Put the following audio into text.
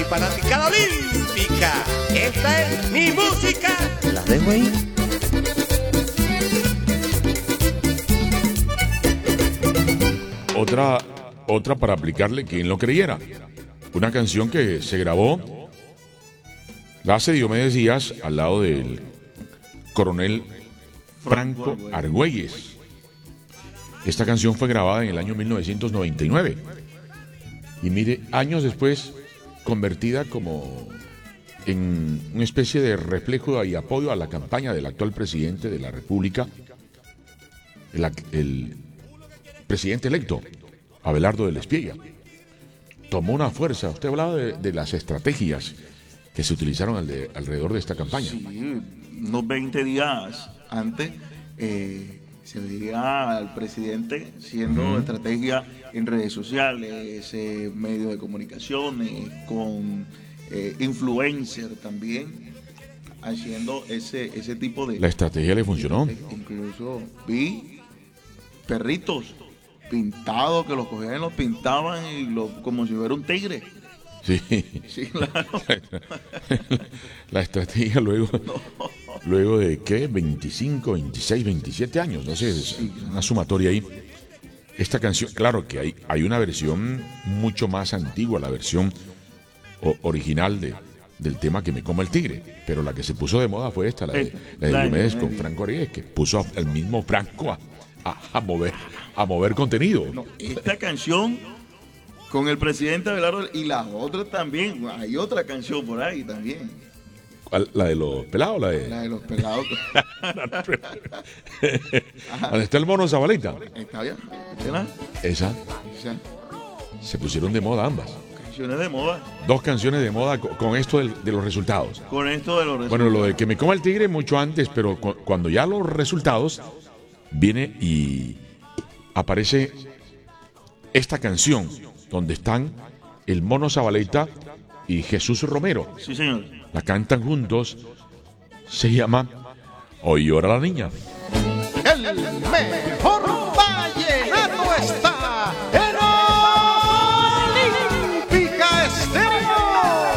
mi fanaticada olímpica. Esta es mi música. La dejo ahí. Otra para aplicarle quien lo creyera. Una canción que se grabó, la hace Diomedes Díaz al lado del coronel Franco Argüelles. Esta canción fue grabada en el año 1999. Y mire, años después, convertida como en una especie de reflejo y apoyo a la campaña del actual presidente de la República, el presidente electo, Abelardo del Espieya. Tomó una fuerza. Usted hablaba de las estrategias que se utilizaron alrededor de esta campaña. Sí, unos 20 días antes se veía al presidente siendo estrategia en redes sociales, medios de comunicaciones, con influencer también, haciendo ese tipo de... La estrategia le funcionó. Incluso vi perritos pintados que los cogían y los pintaban como si fuera un tigre. Sí. Sí, claro. La estrategia luego de ¿qué? 25, 26, 27 años, no sé, es una sumatoria ahí. Esta canción, claro que hay una versión mucho más antigua, la versión original del tema Que me coma el tigre, pero la que se puso de moda fue esta, la de Diomedes con Franco Argüelles, que puso al mismo Franco a mover contenido. No, esta canción con el presidente Abelardo y las otras también, hay otra canción por ahí también. ¿Cuál? ¿La de los pelados? La de los pelados. ¿Dónde está el mono Zabaleta? Está bien. Esa. Se pusieron de moda ambas. Canciones de moda. Dos canciones de moda con esto de los resultados. Con esto de los resultados. Bueno, lo de Que me coma el tigre mucho antes, pero cuando ya los resultados viene y aparece esta canción donde están el mono Zabaleta y Jesús Romero. Sí, señor. La cantan juntos. Se llama Hoy llora la niña. El mejor